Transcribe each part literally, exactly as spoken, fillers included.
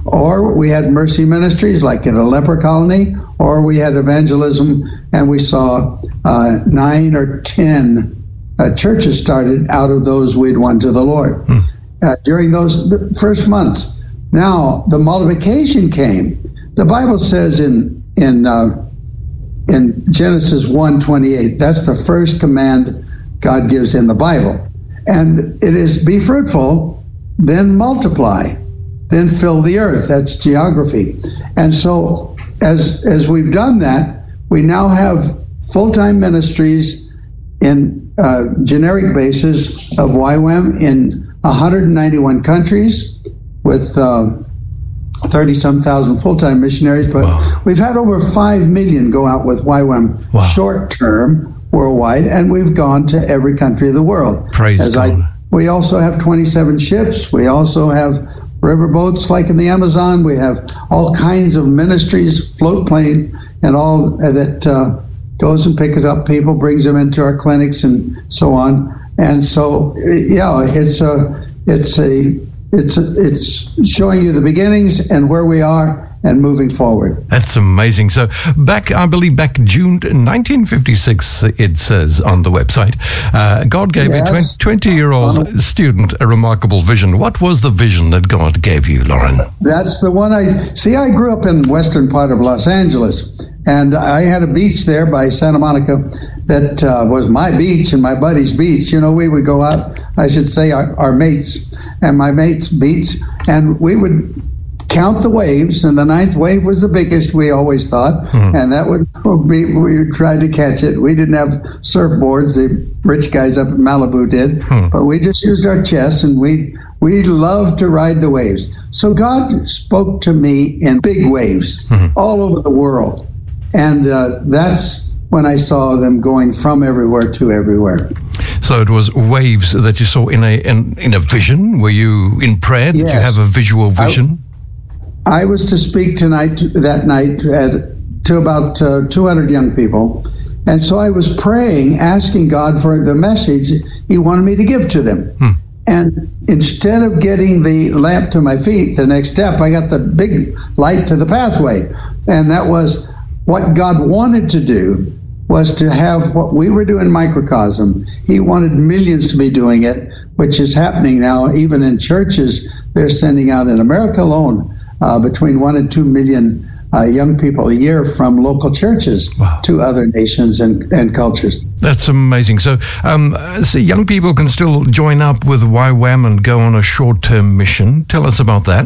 Or we had mercy ministries like in a leper colony, or we had evangelism, and we saw uh, nine or ten uh, churches started out of those we'd won to the Lord hmm. uh, during those the first months. Now, the multiplication came. The Bible says in in uh, in Genesis one twenty-eight, that's the first command God gives in the Bible. And it is, be fruitful, then multiply, then fill the earth. That's geography. And so as as we've done that, we now have full-time ministries in uh, generic basis of Y WAM in one hundred ninety-one countries with uh, thirty-some thousand full-time missionaries. But wow. we've had over five million go out with Y WAM wow. short-term worldwide, and we've gone to every country of the world. Praise As God. I, we also have twenty-seven ships. We also have riverboats like in the Amazon. We have all kinds of ministries, float plane, and all that uh, goes and picks up people, brings them into our clinics, and so on. And so, yeah, it's a, it's a, it's a, it's showing you the beginnings and where we are and moving forward. That's amazing. So back, I believe, back June nineteen fifty-six, it says on the website, uh, God gave yes. a twenty-year-old student a remarkable vision. What was the vision that God gave you, Loren? That's the one I, see, I grew up in western part of Los Angeles, and I had a beach there by Santa Monica that uh, was my beach and my buddy's beach. You know, we would go out, I should say our, our mates and my mates' beach, and we would count the waves, and the ninth wave was the biggest, we always thought, mm. and that would be, we would try to catch it. We didn't have surfboards, the rich guys up in Malibu did, mm. but we just used our chests, and we we loved to ride the waves. So God spoke to me in big waves mm-hmm. all over the world, and uh, that's when I saw them going from everywhere to everywhere. So it was waves that you saw in a in, in a vision? Were you in prayer? Did yes. you have a visual vision? I, I was to speak tonight, that night, at, to about uh, two hundred young people. And so I was praying, asking God for the message He wanted me to give to them. Hmm. And instead of getting the lamp to my feet, the next step, I got the big light to the pathway. And that was what God wanted to do, was to have what we were doing in microcosm. He wanted millions to be doing it, which is happening now, even in churches. They're sending out in America alone uh, between one and two million uh, young people a year from local churches wow. to other nations and, and cultures. That's amazing. So, um, so young people can still join up with Y WAM and go on a short-term mission. Tell us about that.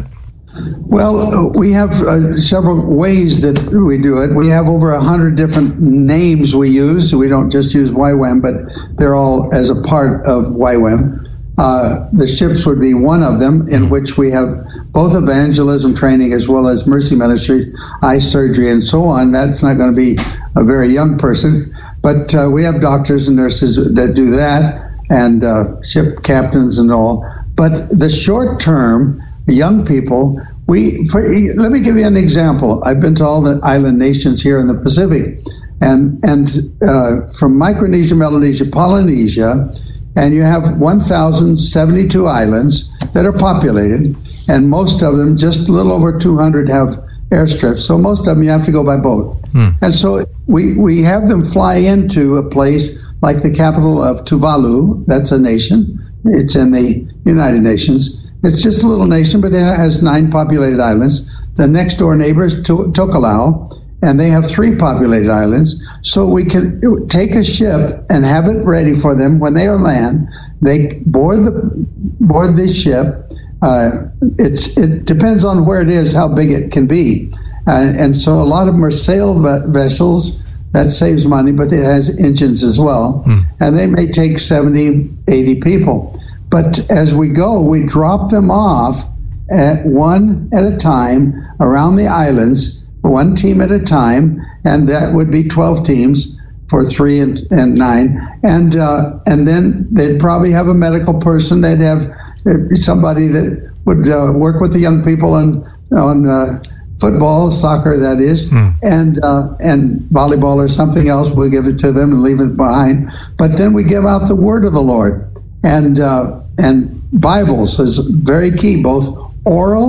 Well, we have uh, several ways that we do it. We have over a hundred different names we use. We don't just use Y WAM, but they're all as a part of Y WAM. Uh, the ships would be one of them, in which we have both evangelism training as well as mercy ministries, eye surgery, and so on. That's not going to be a very young person, but uh, we have doctors and nurses that do that, and uh, ship captains and all. But the short term, young people, we for, let me give you an example. I've been to all the island nations here in the Pacific, and and uh, from Micronesia, Melanesia, Polynesia, and you have one thousand seventy-two islands that are populated, and most of them, just a little over two hundred, have airstrips. So most of them you have to go by boat. Hmm. And so we, we have them fly into a place like the capital of Tuvalu. That's a nation. It's in the United Nations. It's just a little nation, but it has nine populated islands. The next door neighbor is Tokelau, and they have three populated islands. So we can take a ship and have it ready for them when they land. They board the board this ship. Uh, it's it depends on where it is, how big it can be, uh, and so a lot of them are sail vessels. That saves money, but it has engines as well, hmm. and they may take seventy, eighty people. But as we go, we drop them off at one at a time around the islands, one team at a time, and that would be twelve teams for three and, and nine. And uh, and then they'd probably have a medical person. They'd have somebody that would uh, work with the young people on on uh, football, soccer, that is, hmm. and uh, and volleyball or something else. We'll give it to them and leave it behind. But then we give out the word of the Lord, and uh, and Bibles is very key, both oral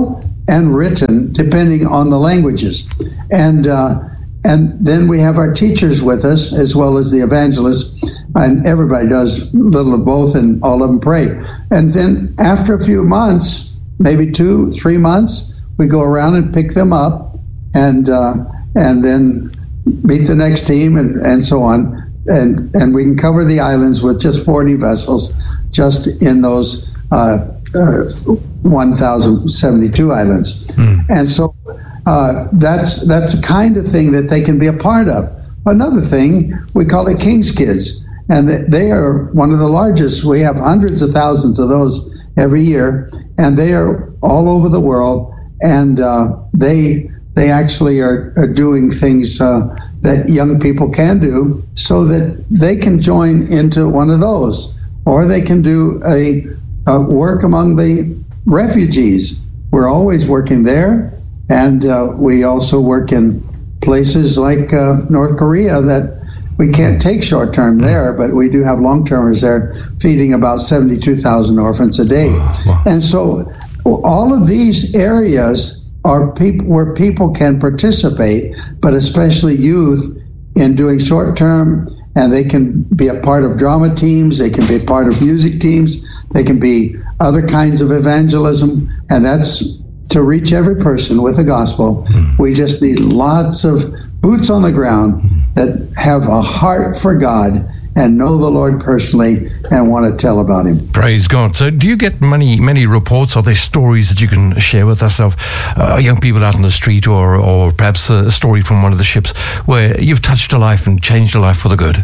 and written, depending on the languages. And uh, and then we have our teachers with us, as well as the evangelists, and everybody does a little of both, and all of them pray. And then after a few months, maybe two, three months, we go around and pick them up, and uh, and then meet the next team, and, and so on. And and we can cover the islands with just forty vessels, just in those uh, uh, one thousand seventy-two islands. Mm. And so uh, that's that's the kind of thing that they can be a part of. Another thing, we call it King's Kids, and they are one of the largest. We have hundreds of thousands of those every year, and they are all over the world, and uh, they they actually are, are doing things uh, that young people can do, so that they can join into one of those, or they can do a, a work among the refugees. We're always working there, and uh, we also work in places like uh, North Korea that we can't take short-term there, but we do have long-termers there, feeding about seventy-two thousand orphans a day. Wow. And so all of these areas are people where people can participate, but especially youth, in doing short-term, and they can be a part of drama teams, they can be a part of music teams, they can be other kinds of evangelism, and that's to reach every person with the gospel. Mm. We just need lots of boots on the ground that have a heart for God and know the Lord personally and want to tell about Him. Praise God. So do you get many many reports? Are there stories that you can share with us of uh, young people out on the street, or, or perhaps a story from one of the ships where you've touched a life and changed a life for the good?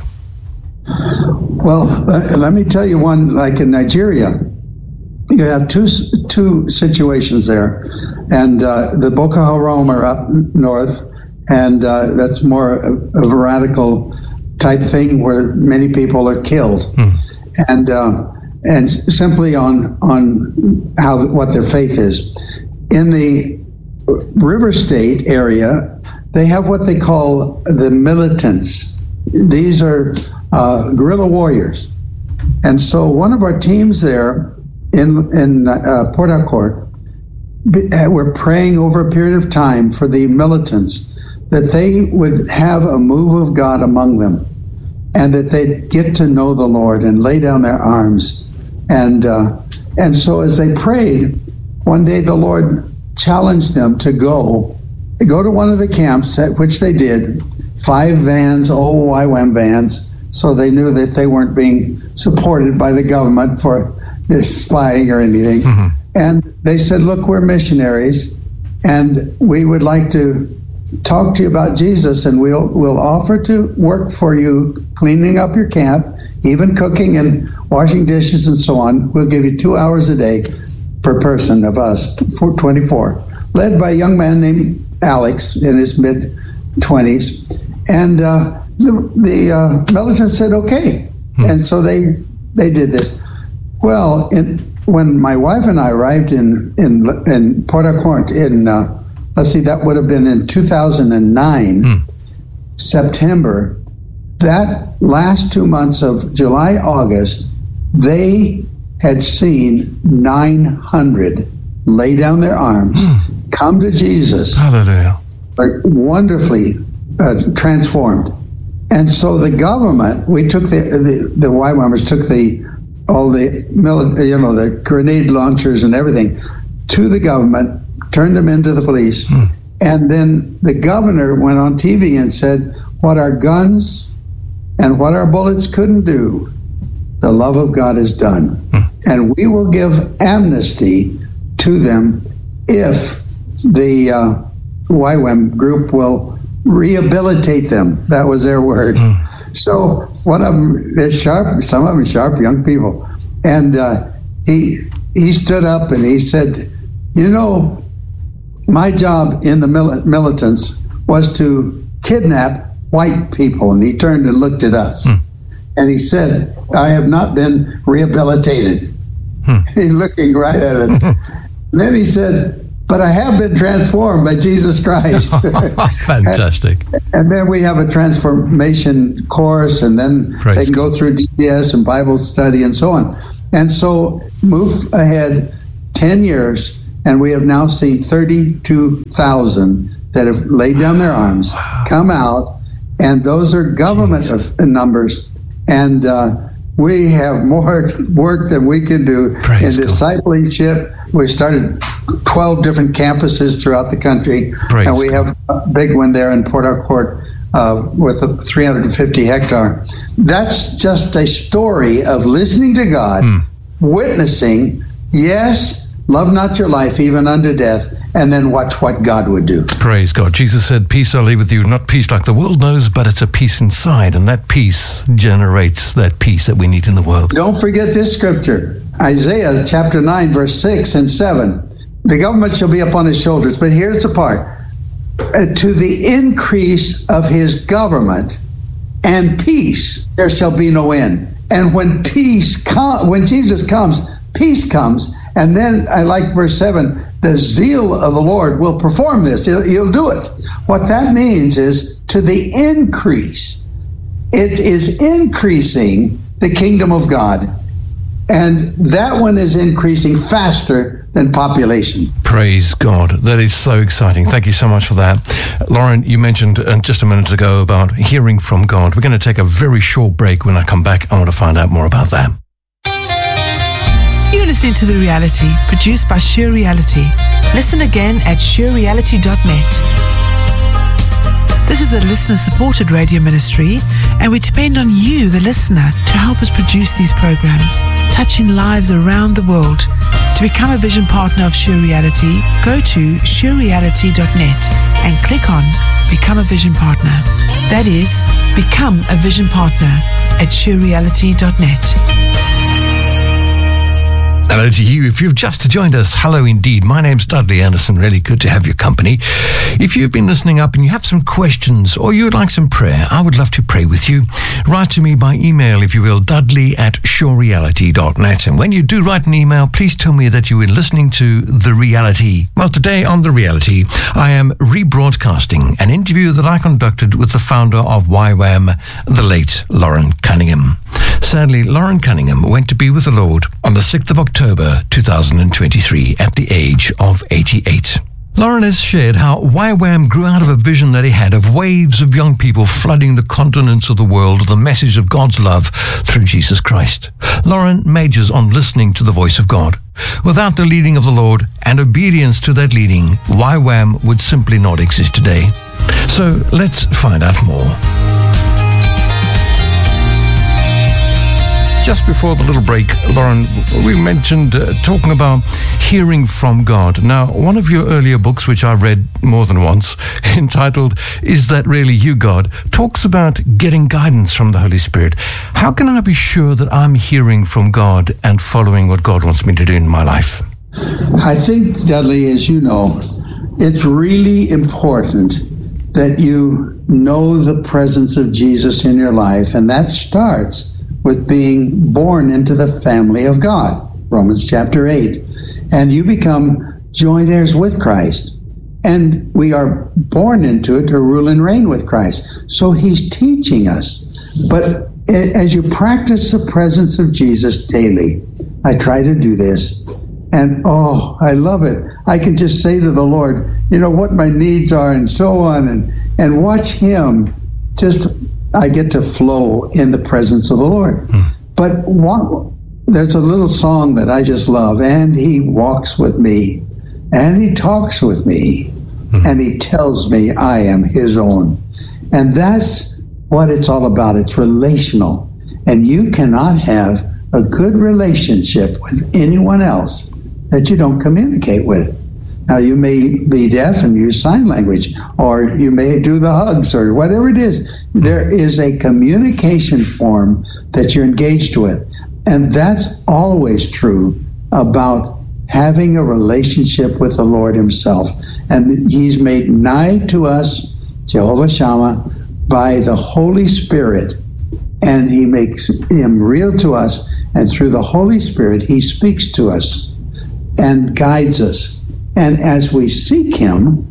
Well, uh, let me tell you one, like in Nigeria. You have two two situations there, and uh, the Boko Haram are up north, and uh, that's more of a radical type thing where many people are killed, mm. and uh, and simply on on how what their faith is. In the River State area, they have what they call the militants. These are uh, guerrilla warriors, and so one of our teams there in in uh, Port Harcourt, we're praying over a period of time for the militants, that they would have a move of God among them, and that they'd get to know the Lord and lay down their arms. And uh, and so as they prayed, one day the Lord challenged them to go, go to one of the camps, at which they did, five vans, old Y WAM vans, so they knew that they weren't being supported by the government for spying or anything. Mm-hmm. And they said, look, we're missionaries, and we would like to talk to you about Jesus, and we'll we'll offer to work for you, cleaning up your camp, even cooking and washing dishes and so on. We'll give you two hours a day per person of us, for twenty-four, led by a young man named Alex in his mid-twenties. And uh, the, the uh, militants said, okay. Hmm. And so they they did this. Well, in, when my wife and I arrived in in, in Port Harcourt in, uh, let's see, that would have been in two thousand nine, hmm. September, that last two months of July, August, they had seen nine hundred lay down their arms, hmm. come to Jesus. Hallelujah. Like wonderfully uh, transformed. And so the government, we took the, the, the Y WAMers took the, all the, mili- you know, the grenade launchers and everything to the government, turned them into the police. Hmm. And then the governor went on T V and said, what our guns and what our bullets couldn't do, the love of God has done. Hmm. And we will give amnesty to them if the uh, Y WAM group will rehabilitate them. That was their word. Mm. So one of them is sharp, some of them sharp young people. And uh, he he stood up and he said, you know, my job in the mil- militants was to kidnap white people. And he turned and looked at us. Mm. And he said, I have not been rehabilitated. Mm. He's looking right at us. Then he said, but I have been transformed by Jesus Christ. Fantastic. and, and then we have a transformation course, and then Praise they can go through D B S and Bible study and so on. And so move ahead ten years, And we have now seen thirty-two thousand that have laid down their arms, come out, and those are government of, numbers. And uh, we have more work than we can do Praise in discipleship. We started twelve different campuses throughout the country, Praise and we God. have a big one there in Port Harcourt uh, with a three hundred fifty hectare. That's just a story of listening to God, hmm. witnessing, yes, love not your life even unto death, and then watch what God would do. Praise God. Jesus said, peace I leave with you, not peace like the world knows, but it's a peace inside, and that peace generates that peace that we need in the world. Don't forget this scripture, Isaiah chapter nine, verse six and seven. The government shall be upon his shoulders, but here's the part. Uh, to the increase of his government and peace, there shall be no end. And when peace com- when Jesus comes, peace comes. And then I like verse seven, the zeal of the Lord will perform this. He'll, he'll do it. What that means is to the increase. It is increasing the kingdom of God. And that one is increasing faster than population. Praise God. That is so exciting. Thank you so much for that. Lauren, you mentioned uh, just a minute ago about hearing from God. We're going to take a very short break. When I come back, I want to find out more about that. You're listening to The Reality, produced by Sure Reality. Listen again at sure reality dot net. This is a listener-supported radio ministry, and we depend on you, the listener, to help us produce these programs, touching lives around the world. To become a vision partner of Sure Reality, go to sure reality dot net and click on Become a Vision Partner. That is, become a vision partner at sure reality dot net. Hello to you. If you've just joined us, hello indeed. My name's Dudley Anderson. Really good to have your company. If you've been listening up and you have some questions or you'd like some prayer, I would love to pray with you. Write to me by email, if you will, dudley at sure reality dot net. And when you do write an email, please tell me that you were listening to The Reality. Well, today on The Reality, I am rebroadcasting an interview that I conducted with the founder of Y WAM, the late Loren Cunningham. Sadly, Loren Cunningham went to be with the Lord on the sixth of October two thousand twenty-three at the age of eighty-eight. Loren has shared how Y WAM grew out of a vision that he had of waves of young people flooding the continents of the world with the message of God's love through Jesus Christ. Loren majors on listening to the voice of God. Without the leading of the Lord and obedience to that leading, Y WAM would simply not exist today. So let's find out more. Just before the little break, Loren, we mentioned uh, talking about hearing from God. Now, one of your earlier books, which I've read more than once, entitled Is That Really You, God?, talks about getting guidance from the Holy Spirit. How can I be sure that I'm hearing from God and following what God wants me to do in my life? I think, Dudley, as you know, it's really important that you know the presence of Jesus in your life, and that starts with being born into the family of God, Romans chapter eight. And you become joint heirs with Christ. And we are born into it to rule and reign with Christ. So he's teaching us. But as you practice the presence of Jesus daily, I try to do this. And oh, I love it. I can just say to the Lord, you know, what my needs are and so on, and, and watch him just... I get to flow in the presence of the Lord. Hmm. But what, there's a little song that I just love, and he walks with me, and he talks with me, hmm. and he tells me I am his own. And that's what it's all about. It's relational. And you cannot have a good relationship with anyone else that you don't communicate with. Now, you may be deaf and use sign language, or you may do the hugs, or whatever it is. There is a communication form that you're engaged with. And that's always true about having a relationship with the Lord himself. And he's made nigh to us, Jehovah Shammah, by the Holy Spirit. And he makes him real to us. And through the Holy Spirit, he speaks to us and guides us. And as we seek him,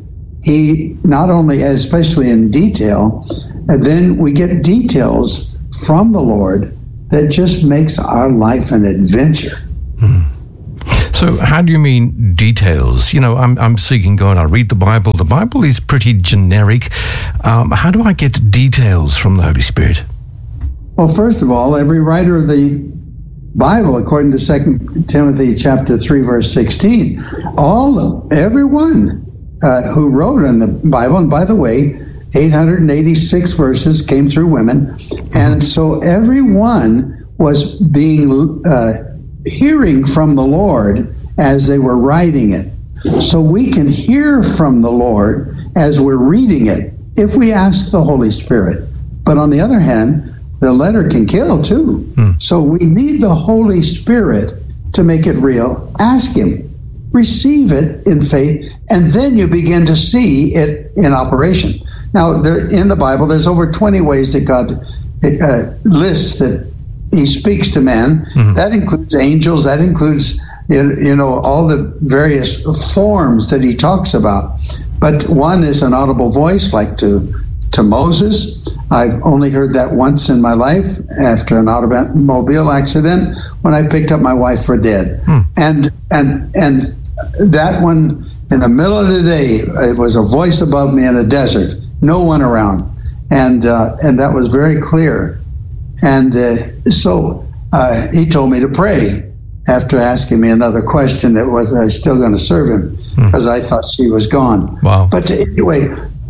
he not only, especially in detail, and then we get details from the Lord that just makes our life an adventure. Hmm. So So how do you mean details? You know, I'm I'm seeking God. I read the Bible. The Bible is pretty generic. Um, how do I get details from the Holy Spirit? Well, first of all, every writer of the Bible, according to Second Timothy chapter three, verse sixteen, all everyone uh, who wrote in the Bible, and by the way, eight hundred eighty-six verses came through women, and so everyone was being uh, hearing from the Lord as they were writing it. So we can hear from the Lord as we're reading it if we ask the Holy Spirit. But on the other hand, the letter can kill too. Mm. So we need the Holy Spirit to make it real. Ask Him. Receive it in faith, and then you begin to see it in operation. Now, there, in the Bible, there's over twenty ways that God uh, lists that He speaks to man. Mm-hmm. That includes angels. That includes, you know, all the various forms that He talks about. But one is an audible voice, like to to Moses. I've only heard that once in my life after an automobile accident when I picked up my wife for dead. Mm. And and and that one, in the middle of the day, it was a voice above me in a desert, no one around, and uh, and that was very clear. And uh, so uh, he told me to pray after asking me another question that was I was still going to serve him because mm. I thought she was gone. Wow. But anyway,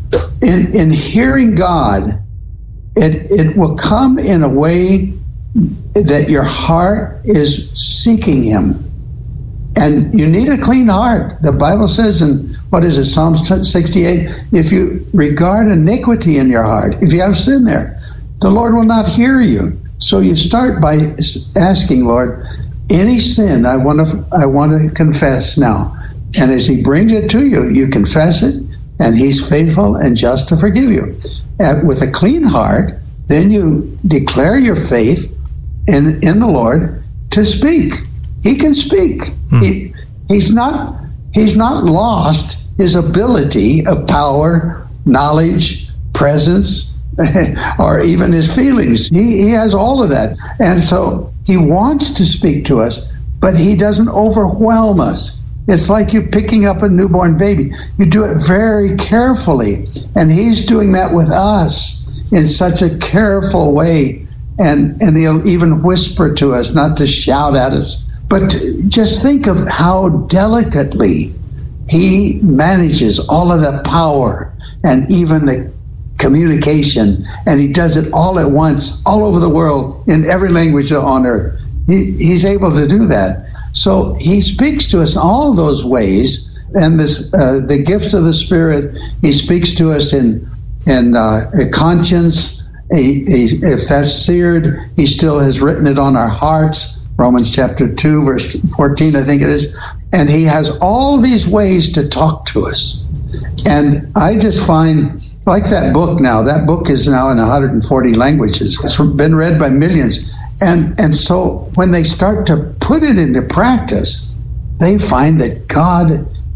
in in hearing God, it it will come in a way that your heart is seeking Him. And you need a clean heart. The Bible says in, what is it, Psalm sixty-eight, if you regard iniquity in your heart, if you have sin there, the Lord will not hear you. So you start by asking, Lord, any sin I want to I want to confess now. And as He brings it to you, you confess it, and He's faithful and just to forgive you. And with a clean heart, then you declare your faith in, in the Lord to speak. He can speak. Hmm. He, he's not he's not lost his ability of power, knowledge, presence, or even his feelings. He, he has all of that. And so He wants to speak to us, but He doesn't overwhelm us. It's like you picking up a newborn baby. You do it very carefully, and He's doing that with us in such a careful way. And, and He'll even whisper to us, not to shout at us. But just think of how delicately He manages all of the power and even the communication, and He does it all at once, all over the world, in every language on earth. He, he's able to do that. So He speaks to us in all of those ways, and this uh, the gifts of the Spirit, He speaks to us in in uh, a conscience. He, he, if that's seared, He still has written it on our hearts. Romans chapter two, verse fourteen, I think it is. And He has all these ways to talk to us. And I just find, like that book now, that book is now in one hundred forty languages. It's been read by millions. And, and so when they start to put it into practice, they find that God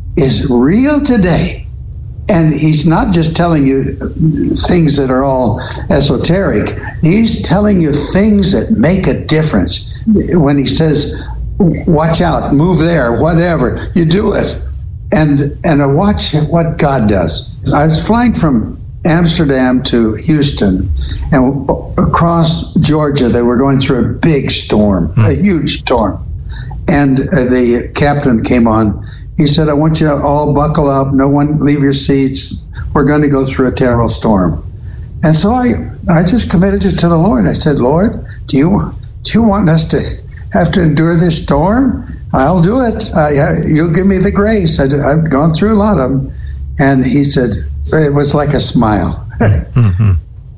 is real today. And He's not just telling you things that are all esoteric. He's telling you things that make a difference. When He says, watch out, move there, whatever, you do it. And and I watch what God does. I was flying from Amsterdam to Houston, and across Georgia, they were going through a big storm, a huge storm. And the captain came on. He said, I want you to all buckle up. No one leave your seats. We're going to go through a terrible storm. And so I, I just committed it to the Lord. I said, Lord, do you, do you want us to have to endure this storm? I'll do it. Uh, you'll give me the grace. I, I've gone through a lot of them. And He said, it was like a smile. Mm-hmm.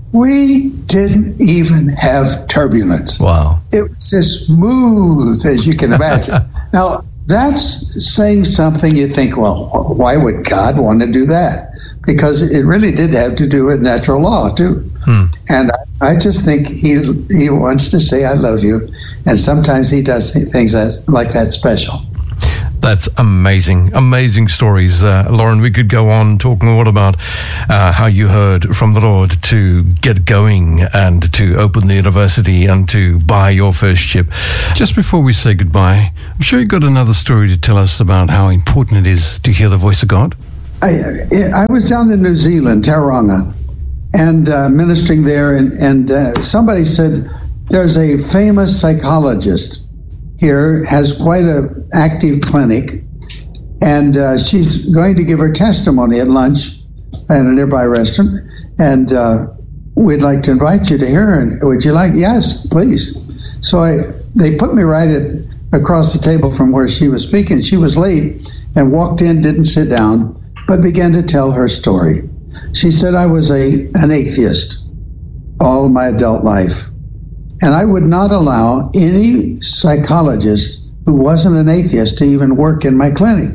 We didn't even have turbulence. Wow. It was as smooth as you can imagine. Now, that's saying something you think, well, why would God want to do that? Because it really did have to do with natural law, too. Hmm. And I, I just think he he wants to say, I love you. And sometimes He does things that's, like that special. That's amazing. Amazing stories. Uh, Lauren, we could go on talking all about uh, how you heard from the Lord to get going and to open the university and to buy your first ship. Just before we say goodbye, I'm sure you've got another story to tell us about how important it is to hear the voice of God. I, I was down in New Zealand, Tauranga, and uh, ministering there, and, and uh, somebody said, there's a famous psychologist here, has quite an active clinic, and uh, she's going to give her testimony at lunch at a nearby restaurant, and uh, we'd like to invite you to hear her. Would you like? Yes, please. So I, they put me right at, across the table from where she was speaking. She was late and walked in, didn't sit down, but began to tell her story. She said, I was a an atheist all my adult life. And I would not allow any psychologist who wasn't an atheist to even work in my clinic.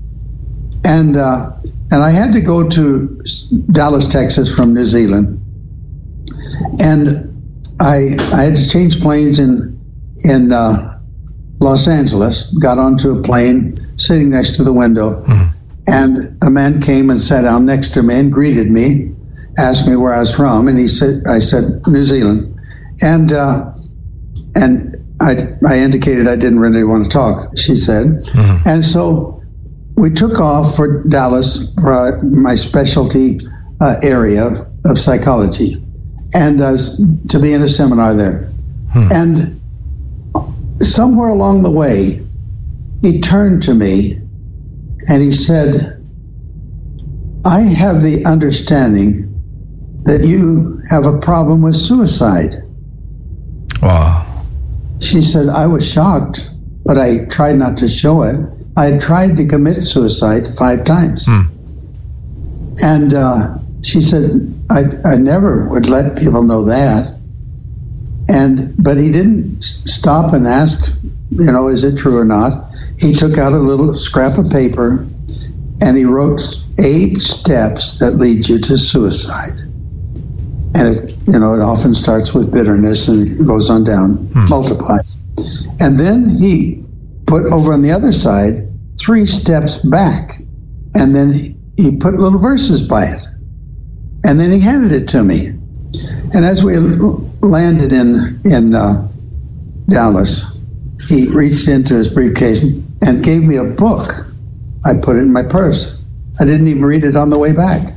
And uh, and I had to go to Dallas, Texas from New Zealand. And I I had to change planes in, in uh, Los Angeles, got onto a plane, sitting next to the window. Mm-hmm. And a man came and sat down next to me and greeted me, asked me where I was from. And he said, I said, New Zealand. And uh, and I, I indicated I didn't really want to talk, she said. Mm-hmm. And so we took off for Dallas, for uh, my specialty uh, area of psychology, and uh, to be in a seminar there. Hmm. And somewhere along the way, he turned to me and he said, I have the understanding that you have a problem with suicide. Wow. She said, I was shocked, but I tried not to show it. I had tried to commit suicide five times. Hmm. And uh, she said, I, I never would let people know that. And but he didn't stop and ask, you know, is it true or not? He took out a little scrap of paper and he wrote eight steps that lead you to suicide. And it, you know, it often starts with bitterness and goes on down, hmm. multiplies. And then he put over on the other side three steps back, and then he put little verses by it. And then he handed it to me. And as we landed in in uh, Dallas, he reached into his briefcase and gave me a book. I put it in my purse. I didn't even read it on the way back.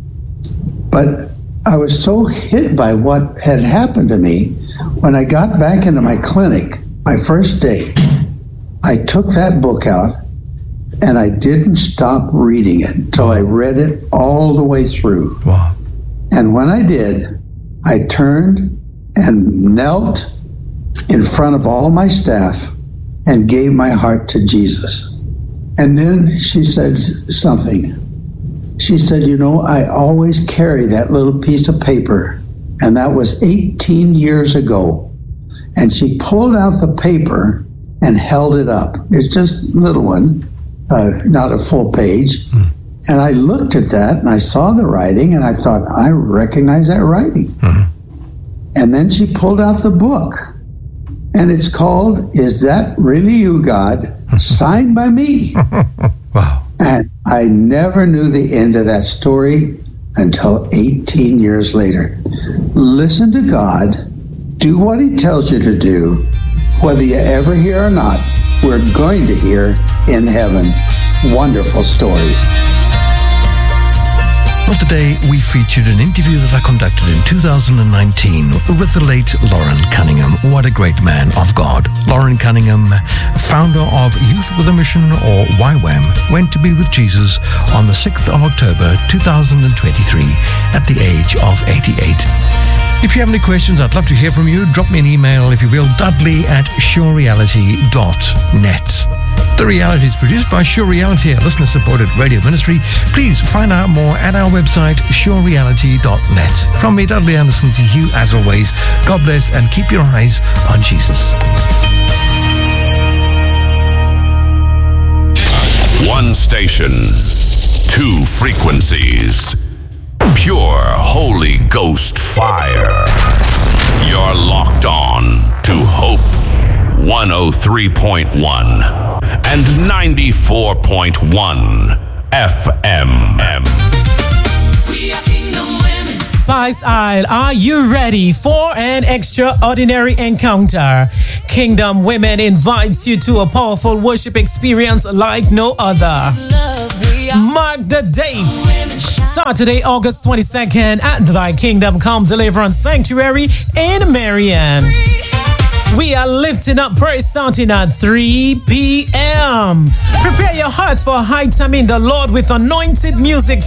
But I was so hit by what had happened to me when I got back into my clinic, my first day. I took that book out and I didn't stop reading it until I read it all the way through. Wow. And when I did, I turned and knelt in front of all my staff and gave my heart to Jesus. And then she said something. She said, you know, I always carry that little piece of paper, and that was eighteen years ago. And she pulled out the paper and held it up. It's just a little one, uh, not a full page. Mm. And I looked at that, and I saw the writing, and I thought, I recognize that writing. Mm-hmm. And then she pulled out the book, and it's called, Is That Really You, God? Signed by me. Wow. And I never knew the end of that story until eighteen years later. Listen to God. Do what he tells you to do. Whether you ever hear or not, we're going to hear in heaven wonderful stories. Well, today we featured an interview that I conducted in two thousand nineteen with the late Loren Cunningham. What a great man of God. Loren Cunningham, founder of Youth with a Mission, or Y WAM, went to be with Jesus on the sixth of October two thousand twenty-three at the age of eighty-eight. If you have any questions, I'd love to hear from you. Drop me an email, if you will, dudley at surereality dot net. The Reality is produced by Sure Reality, a listener-supported radio ministry. Please find out more at our website, sure reality dot net. From me, Dudley Anderson, to you, as always, God bless and keep your eyes on Jesus. One station, two frequencies. Pure Holy Ghost fire. You're locked on to Hope one oh three point one and ninety-four point one F M. Spice Isle, are you ready for an extraordinary encounter? Kingdom Women invites you to a powerful worship experience like no other. Mark the date, Saturday, August twenty-second at Thy Kingdom Come Deliverance Sanctuary in Marion. We are lifting up praise starting at three p.m. Prepare your hearts for a high time in the Lord with anointed music